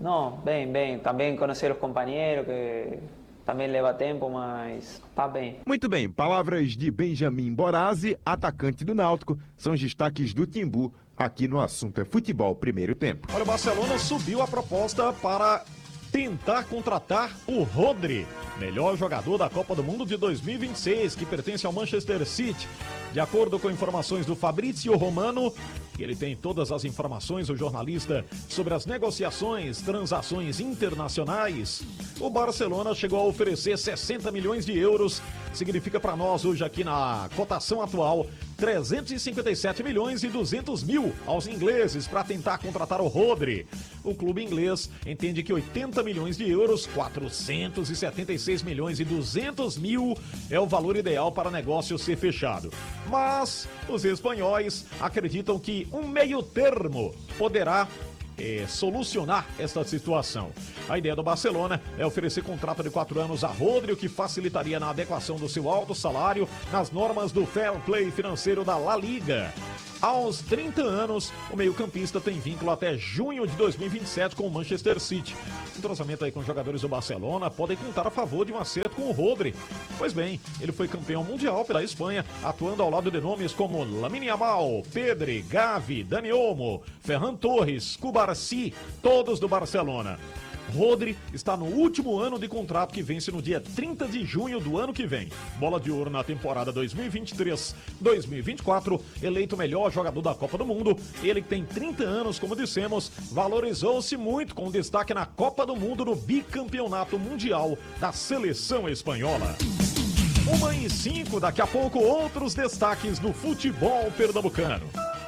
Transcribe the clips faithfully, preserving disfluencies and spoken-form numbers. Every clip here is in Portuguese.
não, bem, bem. Também conhecer os companheiros, que também leva tempo, mas tá bem. Muito bem, palavras de Benjamin Borazzi, atacante do Náutico, são os destaques do Timbu aqui no Assunto é Futebol Primeiro Tempo. Olha, o Barcelona subiu a proposta para tentar contratar o Rodri, melhor jogador da Copa do Mundo de dois mil e vinte e seis, que pertence ao Manchester City. De acordo com informações do Fabrizio Romano, que ele tem todas as informações, o jornalista, sobre as negociações, transações internacionais, o Barcelona chegou a oferecer sessenta milhões de euros, significa para nós hoje aqui na cotação atual, trezentos e cinquenta e sete milhões e duzentos mil aos ingleses para tentar contratar o Rodri. O clube inglês entende que oitenta milhões de euros, quatrocentos e setenta e seis milhões e duzentos mil é o valor ideal para o negócio ser fechado. Mas os espanhóis acreditam que um meio termo poderá É, solucionar esta situação. A ideia do Barcelona é oferecer contrato de quatro anos a Rodri, o que facilitaria na adequação do seu alto salário nas normas do fair play financeiro da La Liga. Aos trinta anos, o meio-campista tem vínculo até junho de dois mil e vinte e sete com o Manchester City. Entrosamento aí com os jogadores do Barcelona podem contar a favor de um acerto com o Rodri. Pois bem, ele foi campeão mundial pela Espanha, atuando ao lado de nomes como Lamine Yamal, Pedri, Gavi, Dani Olmo, Ferran Torres, Cubarsí, todos do Barcelona. Rodri está no último ano de contrato, que vence no dia trinta de junho do ano que vem. Bola de ouro na temporada dois mil e vinte e três dois mil e vinte e quatro, eleito o melhor jogador da Copa do Mundo. Ele que tem trinta anos, como dissemos, valorizou-se muito com destaque na Copa do Mundo no bicampeonato mundial da seleção espanhola. Uma e cinco, daqui a pouco outros destaques do futebol pernambucano.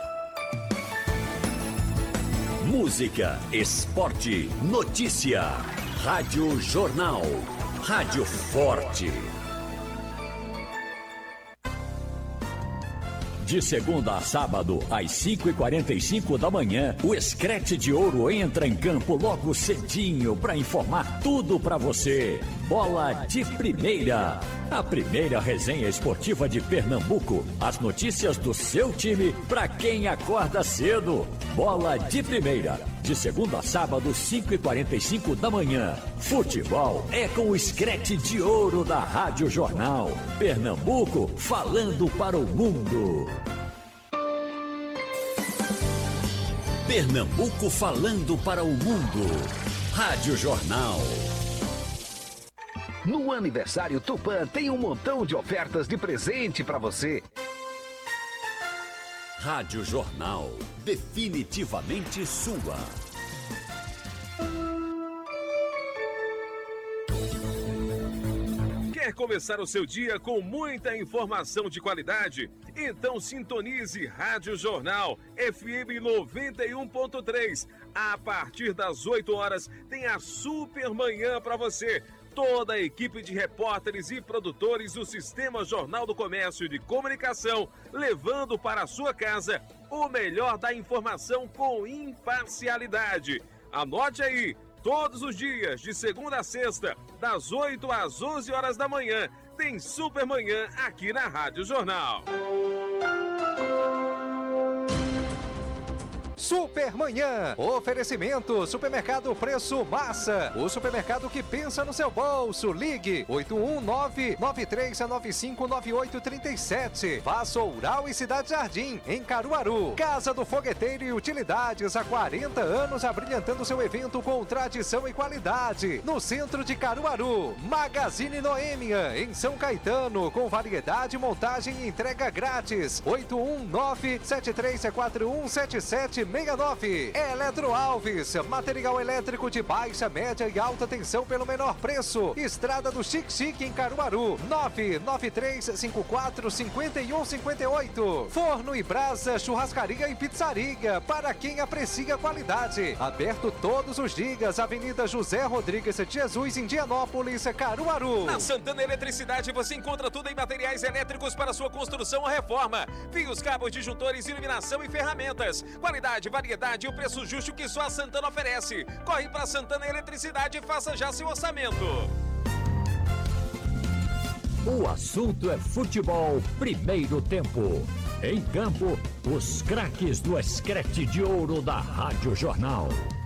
Música, esporte, notícia. Rádio Jornal. Rádio Forte. De segunda a sábado, às cinco e quarenta e cinco da manhã, o Escrete de Ouro entra em campo logo cedinho para informar tudo para você. Bola de Primeira. A primeira resenha esportiva de Pernambuco. As notícias do seu time para quem acorda cedo. Bola de Primeira. De segunda a sábado, cinco e quarenta e cinco da manhã. Futebol é com o Escrete de Ouro da Rádio Jornal. Pernambuco falando para o mundo. Pernambuco falando para o mundo. Rádio Jornal. No aniversário Tupã tem um montão de ofertas de presente para você. Rádio Jornal, definitivamente sua. Quer começar o seu dia com muita informação de qualidade? Então sintonize Rádio Jornal F M noventa e um ponto três. A partir das oito horas tem a Super Manhã para você. Toda a equipe de repórteres e produtores do Sistema Jornal do Comércio de Comunicação, levando para a sua casa o melhor da informação com imparcialidade. Anote aí, todos os dias, de segunda a sexta, das oito às onze horas da manhã, tem Super Manhã aqui na Rádio Jornal. Supermanhã, oferecimento, supermercado Preço Massa, o supermercado que pensa no seu bolso. Ligue oito um nove, nove três nove cinco, nove oito três sete. Faça Oural e Cidade Jardim, em Caruaru. Casa do Fogueteiro e Utilidades, há quarenta anos abrilhantando seu evento com tradição e qualidade. No centro de Caruaru. Magazine Noêmia, em São Caetano, com variedade, montagem e entrega grátis. oito um nove, sete três quatro um, sete sete seis nove. Eletro Alves, material elétrico de baixa, média e alta tensão pelo menor preço. Estrada do Chique Chique, em Caruaru. nove nove três cinco quatro cinco um cinco oito. Forno e Brasa, churrascaria e pizzaria, para quem aprecia qualidade. Aberto todos os dias. Avenida José Rodrigues de Jesus, Indianópolis, Caruaru. Na Santana Eletricidade você encontra tudo em materiais elétricos para sua construção ou reforma. Fios, cabos, disjuntores, iluminação e ferramentas. Qualidade, variedade e o preço justo que só a Santana oferece. Corre para Santana Eletricidade e faça já seu orçamento. O assunto é futebol primeiro tempo. Em campo, os craques do Escrete de Ouro da Rádio Jornal.